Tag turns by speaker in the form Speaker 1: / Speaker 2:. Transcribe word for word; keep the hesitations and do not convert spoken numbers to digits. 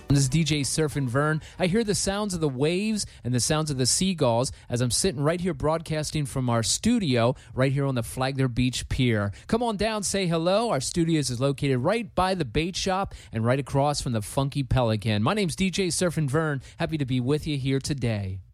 Speaker 1: This is D J Surfin' Vern. I hear the sounds of the waves and the sounds of the seagulls as I'm sitting right here broadcasting from our studio right here on the Flagler Beach Pier. Come on down, say hello. Our studios is located right by the bait shop and right across from the Funky Pelican. My name's D J Surfin' Vern. Happy to be with you here today.